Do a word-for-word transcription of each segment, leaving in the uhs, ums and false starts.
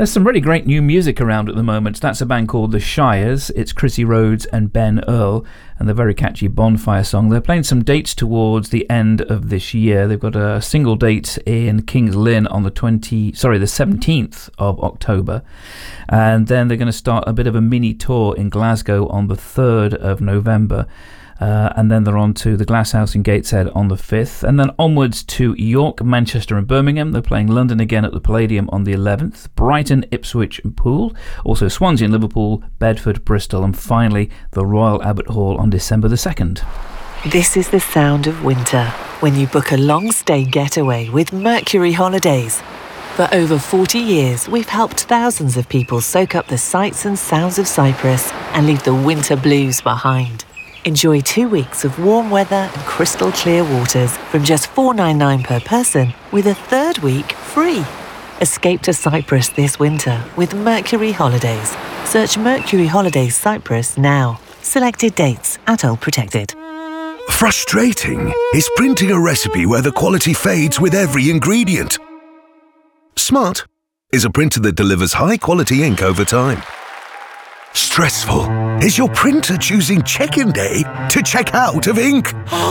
There's some really great new music around at the moment. That's a band called The Shires. It's Chrissy Rhodes and Ben Earl, and the very catchy Bonfire song. They're playing some dates towards the end of this year. They've got a single date in Kings Lynn on the twenty, sorry, the seventeenth of October, and then they're going to start a bit of a mini tour in Glasgow on the third of November. Uh, and then they're on to the Glasshouse in Gateshead on the fifth, and then onwards to York, Manchester and Birmingham. They're playing London again at the Palladium on the eleventh, Brighton, Ipswich and Poole, also Swansea and Liverpool, Bedford, Bristol, and finally the Royal Albert Hall on December the second. This is the sound of winter when you book a long stay getaway with Mercury Holidays. For over forty years, we've helped thousands of people soak up the sights and sounds of Cyprus and leave the winter blues behind. Enjoy two weeks of warm weather and crystal clear waters from just four hundred ninety-nine pounds per person, with a third week free. Escape to Cyprus this winter with Mercury Holidays. Search Mercury Holidays Cyprus now. Selected dates at All Protected. Frustrating is printing a recipe where the quality fades with every ingredient. Smart is a printer that delivers high-quality ink over time. Stressful is your printer choosing check-in day to check out of ink.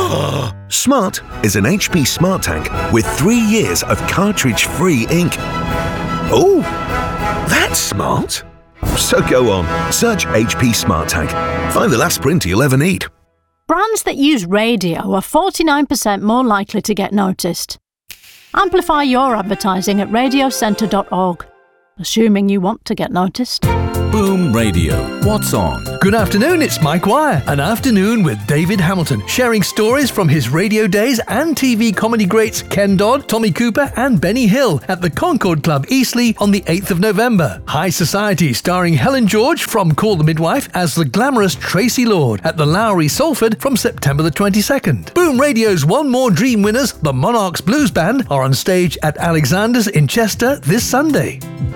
Smart is an H P Smart Tank with three years of cartridge-free ink. Oh, that's smart. So go on, search H P Smart Tank. Find the last printer you'll ever need. Brands that use radio are forty-nine percent more likely to get noticed. Amplify your advertising at radio centre dot org, assuming you want to get noticed. Boom Radio. What's on? Good afternoon, it's Mike Wire. An afternoon with David Hamilton, sharing stories from his radio days and T V comedy greats Ken Dodd, Tommy Cooper and Benny Hill at the Concord Club Eastleigh on the eighth of November. High Society starring Helen George from Call the Midwife as the glamorous Tracy Lord at the Lowry Salford from September the twenty-second. Boom Radio's One More Dream winners, the Monarchs Blues Band, are on stage at Alexander's in Chester this Sunday.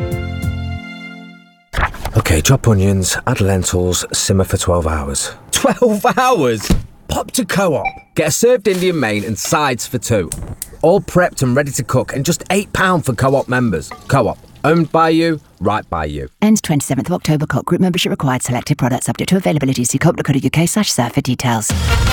OK, chop onions, add lentils, simmer for twelve hours. twelve hours? Pop to Co-op. Get a served Indian main and sides for two. All prepped and ready to cook and just eight pounds for Co-op members. Co-op. Owned by you, right by you. Ends twenty-seventh of October. Co-op group membership required. Selected products subject to availability. See co op dot co dot uk slash serve for details.